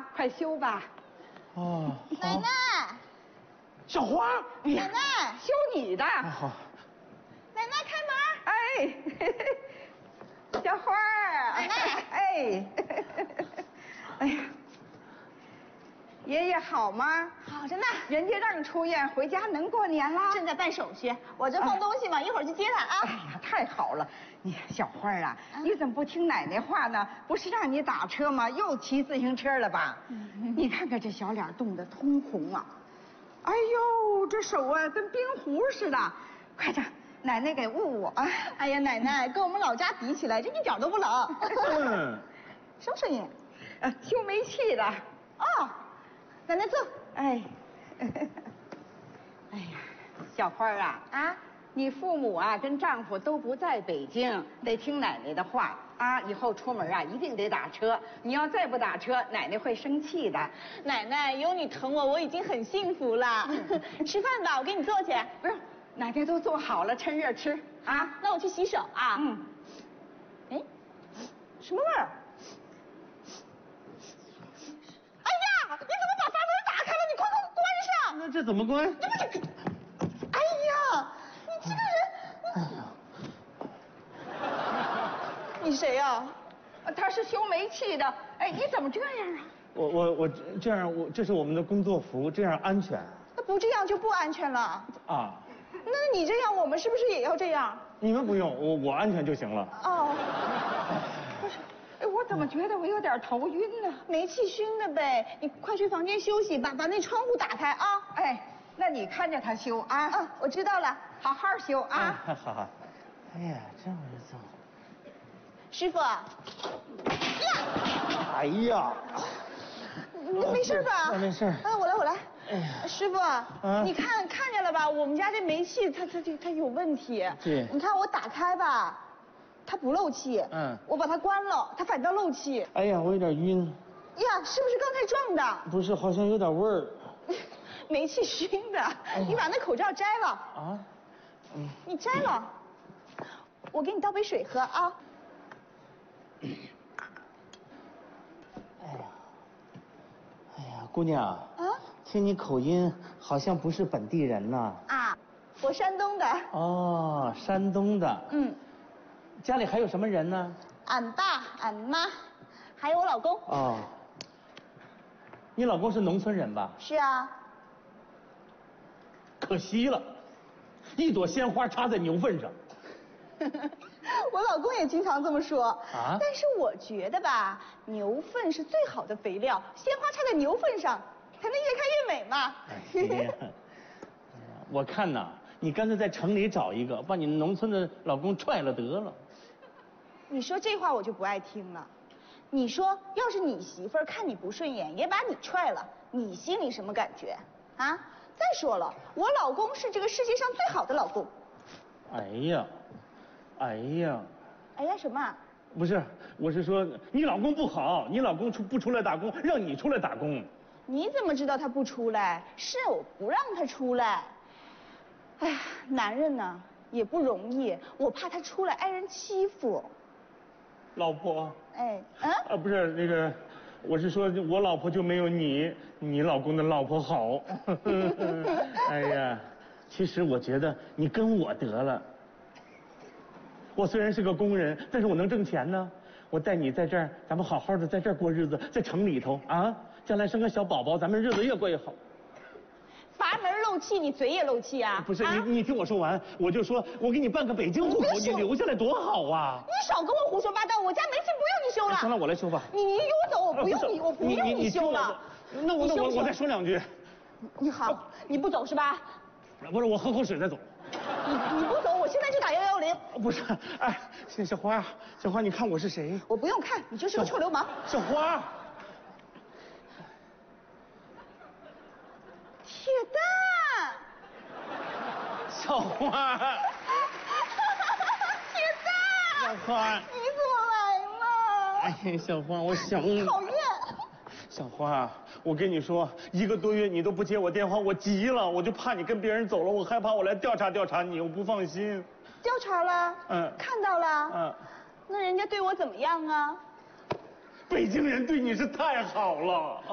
啊，快修吧。 哦， 奶奶， 小花， 奶奶， 修你的。 好。 奶奶开门。 哎，小花儿。 奶奶。 哎，哎呀，爷爷好吗？ 好着呢。 人家让出院回家能过年啦。 正在办手续，我这放东西嘛，一会儿去接他啊。 哎呀，太好了！你小花啊，你怎么不听奶奶话呢？不是让你打车吗？又骑自行车了吧？你看看这小脸冻得通红啊！哎呦，这手啊跟冰壶似的。快点，奶奶给捂捂啊！ 哎呀，奶奶跟我们老家比起来，这一点都不冷。什么声音？ 修煤气的。 哦，奶奶坐。 哎，哎呀，小花啊，你父母啊跟丈夫都不在北京，得听奶奶的话啊。以后出门啊一定得打车，你要再不打车，奶奶会生气的。 奶奶有你疼我，我已经很幸福了。吃饭吧，我给你做去。 不是，奶奶都做好了，趁热吃啊。 那我去洗手啊。哎，什么味儿？哎呀，你怎么把阀门打开了？你快给我关上！ 那这怎么关？ 哎呀，你这个人！ 哎呀， 你谁呀？ 他是修煤气的。哎，你怎么这样啊？ 我这样，这是我们的工作服，这样安全。 那不这样就不安全了啊。 那你这样，我们是不是也要这样？ 你们不用，我安全就行了。 哦。 不是，哎，我怎么觉得我有点头晕呢？ 煤气熏的呗，你快去房间休息，把那窗户打开啊！ 哎，那你看着他修啊。 我知道了， 好好修啊。 好。哎呀，这么着走。 师傅。 哎呀， 你没事吧？ 没事。 我来。 哎呀， 师傅，你看见了吧？我们家这煤气它有问题。 对。 你看我打开吧，它不漏气。我把它关了，它反倒漏气。 哎呀，我有点晕。 呀，是不是刚才撞的？ 不是，好像有点味儿。 煤气熏的。你把那口罩摘了。 啊？ 你摘了，我给你倒杯水喝啊。 哎呀，姑娘。听你口音，好像不是本地人呐。 我山东的。 哦，山东的。家里还有什么人呢？ 俺爸、俺妈，还有我老公。 哦。你老公是农村人吧？ 是啊。 可惜了，一朵鲜花插在牛粪上。 我老公也经常这么说。 但是我觉得吧，牛粪是最好的肥料，鲜花插在牛粪上，才能越看越美嘛。 哎呀，我看呐，你干脆在城里找一个，把你农村的老公踹了得了。 你说这话我就不爱听了。你说，要是你媳妇儿看你不顺眼，也把你踹了，你心里什么感觉啊？再说了，我老公是这个世界上最好的老公。 哎呀什么？ 不是，我是说你老公不好，你老公不出来打工，让你出来打工。 你怎么知道他不出来？是我不让他出来。哎呀，男人呢也不容易，我怕他出来挨人欺负。 老婆。不是那个，我是说我老婆就没有你老公的老婆好。哎呀，其实我觉得你跟我得了。我虽然是个工人，但是我能挣钱呢。我带你在这儿，咱们好好的在这儿过日子，在城里头啊，将来生个小宝宝，咱们日子越过越好。 阀门漏气，你嘴也漏气啊？ 不是，你听我说完，我就说我给你办个北京户口，你留下来多好啊！ 你少跟我胡说八道，我家煤气不用你修了。 行了，我来修吧。 你给我走，我不用你修了。 那我再说两句。 你好，你不走是吧？ 不是，我喝口水再走。 你不走，我现在就打110。 不是，哎，小花，你看我是谁？ 我不用看，你就是个臭流氓。 小花。 铁蛋。 小花。 铁蛋。 小花。 你怎么来了？ 哎，小花，我想你。 讨厌。 小花，我跟你说，1个多月你都不接我电话，我急了，我就怕你跟别人走了，我害怕我来调查调查你，我不放心。 调查了？看到了？那人家对我怎么样啊？ 北京人对你是太好了。